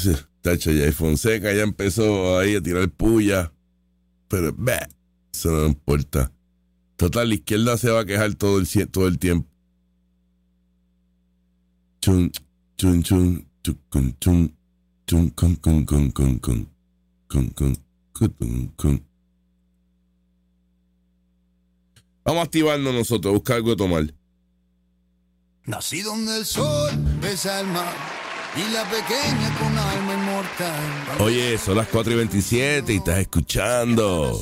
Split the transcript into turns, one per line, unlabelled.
Tacho, Jay Fonseca ya empezó ahí a tirar puya. Pero, eso no importa. Total, la izquierda se va a quejar todo el tiempo. Chun, chun, chun, chun, chun, chun, chun, con, con, con, con, con, con, con. Vamos a activarnos nosotros, buscar algo de tomar.
Nací donde el sol besa el mar y la pequeña con alma inmortal.
Oye, son las 4:27 y estás escuchando